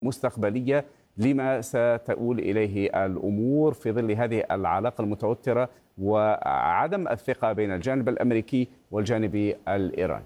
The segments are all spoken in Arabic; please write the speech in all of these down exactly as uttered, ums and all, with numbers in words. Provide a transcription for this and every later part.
مستقبلية لما ستؤول إليه الأمور في ظل هذه العلاقة المتوترة وعدم الثقة بين الجانب الأمريكي والجانب الإيراني؟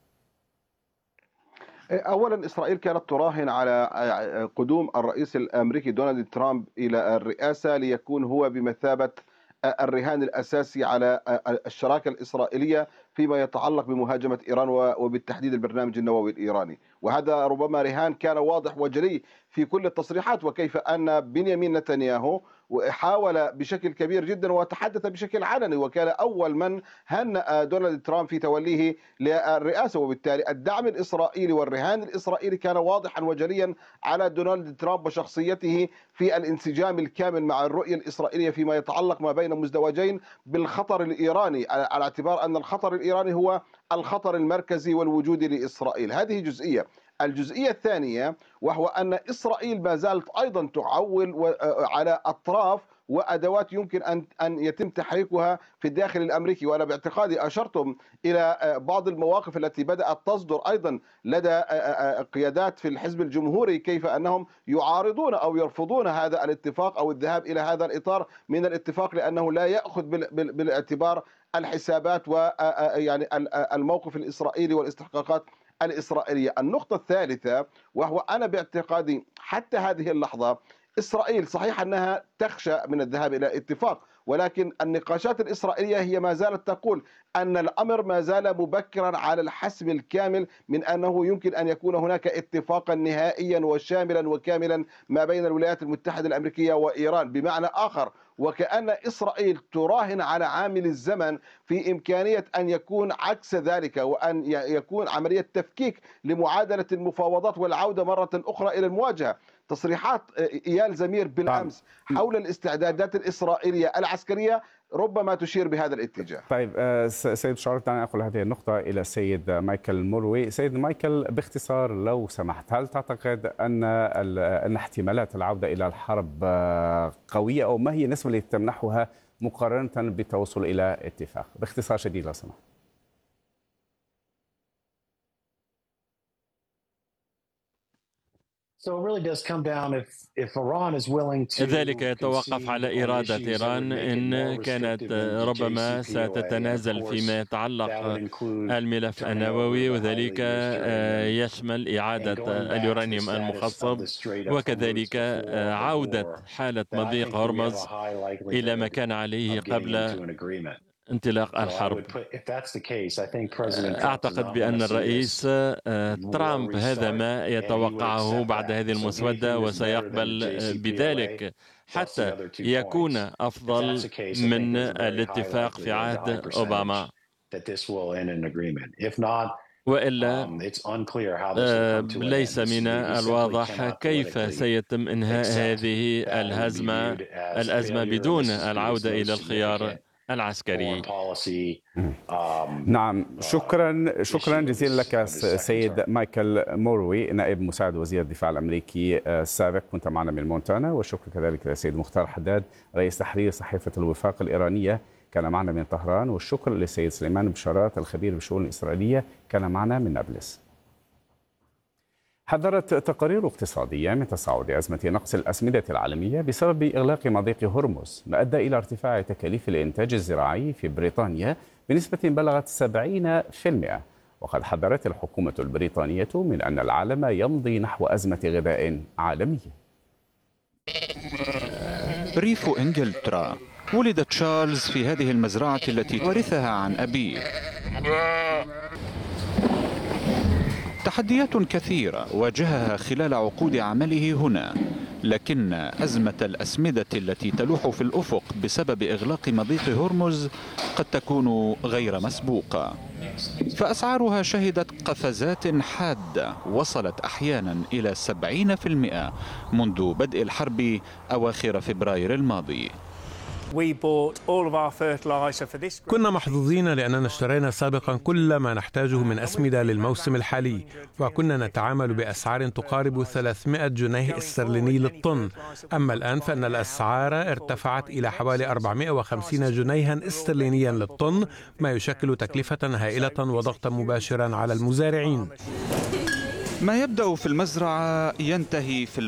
أولا، إسرائيل كانت تراهن على قدوم الرئيس الأمريكي دونالد ترامب إلى الرئاسة ليكون هو بمثابة الرهان الأساسي على الشراكة الإسرائيلية فيما يتعلق بمهاجمة إيران وبالتحديد البرنامج النووي الإيراني، وهذا ربما رهان كان واضح وجلي في كل التصريحات، وكيف أن بنيامين نتنياهو حاول بشكل كبير جدا وتحدث بشكل علني وكان أول من هنأ دونالد ترامب في توليه للرئاسة، وبالتالي الدعم الإسرائيلي والرهان الإسرائيلي كان واضحا وجليا على دونالد ترامب وشخصيته في الانسجام الكامل مع الرؤية الإسرائيلية فيما يتعلق ما بين مزدوجين بالخطر الإيراني، على اعتبار أن الخطر الإيراني هو الخطر المركزي والوجودي لإسرائيل. هذه جزئية. الجزئية الثانية وهو أن إسرائيل ما زالت أيضا تعول على أطراف وأدوات يمكن أن أن يتم تحريكها في الداخل الأمريكي، وأنا باعتقادي أشرتم إلى بعض المواقف التي بدأت تصدر أيضا لدى قيادات في الحزب الجمهوري كيف أنهم يعارضون أو يرفضون هذا الاتفاق أو الذهاب إلى هذا الإطار من الاتفاق لأنه لا يأخذ بالاعتبار الحسابات ويعني الموقف الإسرائيلي والاستحقاقات الإسرائيلية. النقطة الثالثة وهو أنا باعتقادي حتى هذه اللحظة إسرائيل صحيح أنها تخشى من الذهاب إلى اتفاق، ولكن النقاشات الإسرائيلية هي ما زالت تقول أن الأمر ما زال مبكرا على الحسم الكامل من أنه يمكن أن يكون هناك اتفاقا نهائيا وشاملا وكاملا ما بين الولايات المتحدة الأمريكية وإيران. بمعنى آخر، وكأن إسرائيل تراهن على عامل الزمن في إمكانية أن يكون عكس ذلك وأن يكون عملية تفكيك لمعادلة المفاوضات والعودة مرة أخرى إلى المواجهة. تصريحات إيال زمير بالأمس حول الاستعدادات الإسرائيلية العسكرية ربما تشير بهذا الاتجاه. طيب سيد شارك، دعني أقول هذه النقطة إلى السيد مايكل موروي. سيد مايكل، باختصار لو سمحت، هل تعتقد أن أن احتمالات العودة إلى الحرب قوية، أو ما هي النسبة التي تمنحها مقارنة بالتوصل إلى اتفاق؟ باختصار شديد لو سمحت. ذلك يتوقف على إرادة إيران إن كانت ربما ستتنازل فيما يتعلق الملف النووي، وذلك يشمل إعادة اليورانيوم المخصب وكذلك عودة حالة مضيق هرمز إلى ما كان عليه قبل انطلاق الحرب. أعتقد بأن الرئيس ترامب هذا ما يتوقعه بعد هذه المسودة وسيقبل بذلك حتى يكون أفضل من الاتفاق في عهد أوباما، وإلا ليس من الواضح كيف سيتم إنهاء هذه الهزمة الأزمة بدون العودة إلى الخيار العسكري. نعم، شكرا شكرا جزيلا لك سيد مايكل موروي، نائب مساعد وزير الدفاع الأمريكي السابق، كنت معنا من مونتانا. والشكر كذلك للسيد مختار حداد رئيس تحرير صحيفة الوفاق الإيرانية، كان معنا من طهران. والشكر للسيد سليمان بشارات الخبير بالشؤون الإسرائيلية، كان معنا من نابلس. حذرت تقارير اقتصادية من تصاعد أزمة نقص الأسمدة العالمية بسبب إغلاق مضيق هرمز، ما أدى إلى ارتفاع تكاليف الإنتاج الزراعي في بريطانيا بنسبة بلغت سبعين بالمئة. وقد حذرت الحكومة البريطانية من أن العالم يمضي نحو أزمة غذاء عالمية. ريف إنجلترا. ولد تشارلز في هذه المزرعة التي ورثها عن أبيه. تحديات كثيرة واجهها خلال عقود عمله هنا، لكن أزمة الأسمدة التي تلوح في الأفق بسبب إغلاق مضيق هرمز قد تكون غير مسبوقة، فأسعارها شهدت قفزات حادة وصلت أحيانا إلى سبعين بالمئة منذ بدء الحرب أواخر فبراير الماضي. كنا محظوظين لأننا اشترينا سابقا كل ما نحتاجه من أسمدة للموسم الحالي، وكنا نتعامل بأسعار تقارب ثلاثمائة جنيه استرليني للطن. أما الآن فإن الأسعار ارتفعت إلى حوالي أربعمائة وخمسين جنيها استرلينيا للطن، ما يشكل تكلفة هائلة وضغطا مباشرا على المزارعين. ما يبدأ في المزرعة ينتهي في